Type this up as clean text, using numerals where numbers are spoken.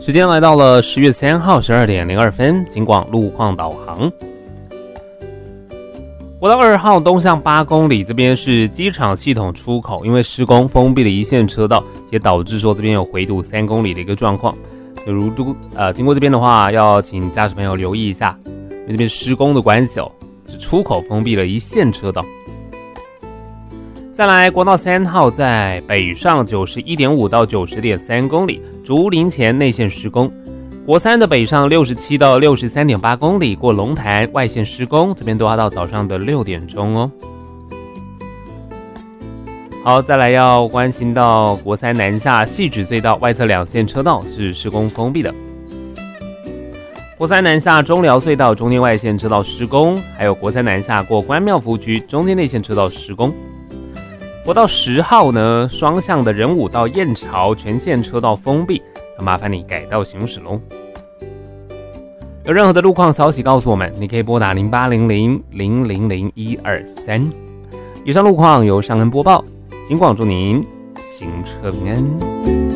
时间来到了10月3号12点02分，警广路况导航。国道2号东向8公里，这边是机场系统出口，因为施工封闭了一线车道，也导致说这边有回堵3公里的一个状况。经过这边的话，要请驾驶朋友留意一下，因为这边施工的关系是出口封闭了一线车道。再来，国道3号在北上91.5到90.3公里，竹林前内线施工。国3的北上67到63.8公里，过龙潭外线施工，这边都要到早上的6点钟哦。好，再来要关心到国3南下汐止隧道外侧2线车道是施工封闭的。国3南下中寮隧道中间外线车道施工，还有国3南下过关庙福局中间内线车道施工。国道10号呢，双向的仁武到燕巢全线车道封闭，麻烦你改道行驶咯。有任何的路况消息告诉我们，你可以拨打0800-000-123。以上路况由尚恩播报，警广祝您行车平安。